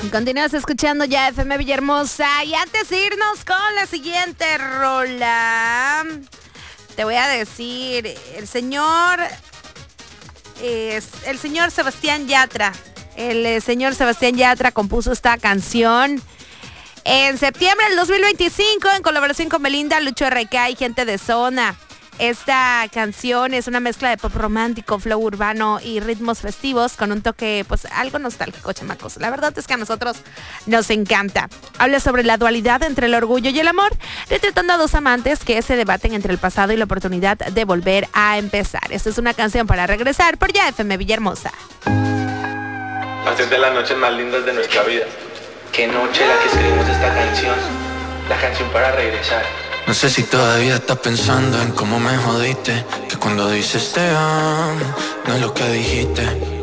Continúas escuchando ya FM Villahermosa. Y antes de irnos con la siguiente rola, te voy a decir, el señor Sebastián Yatra. El señor Sebastián Yatra compuso esta canción en septiembre del 2025 en colaboración con Belinda, Lucho RK y Gente de Zona. Esta canción es una mezcla de pop romántico, flow urbano y ritmos festivos con un toque pues algo nostálgico, chamacos. La verdad es que a nosotros nos encanta. Habla sobre la dualidad entre el orgullo y el amor, retratando a dos amantes que se debaten entre el pasado y la oportunidad de volver a empezar. Esta es una canción para regresar por ya FM Villahermosa. Hacer de las noches más lindas de nuestra vida. Qué noche la que escribimos esta canción, la canción para regresar. No sé si todavía estás pensando en cómo me jodiste, que cuando dices te amo, no es lo que dijiste.